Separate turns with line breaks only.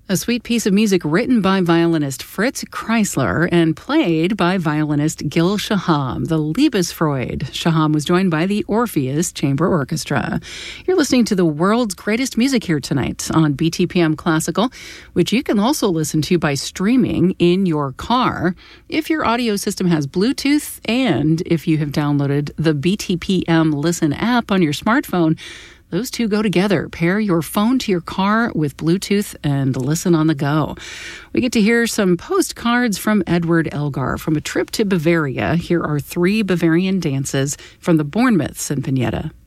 A sweet piece of music written by violinist Fritz Kreisler and played by violinist Gil Shaham, the Liebesfreude. Shaham was joined by the Orpheus Chamber Orchestra. You're listening to the world's greatest music here tonight on BTPM Classical, which you can also listen to by streaming in your car if your audio system has Bluetooth and if you have downloaded the BTPM Listen app on your smartphone. Those two go together. Pair your phone to your car with Bluetooth and listen on the go. We get to hear some postcards from Edward Elgar from a trip to Bavaria. Here are 3 Bavarian dances from the Bournemouth Sinfonietta.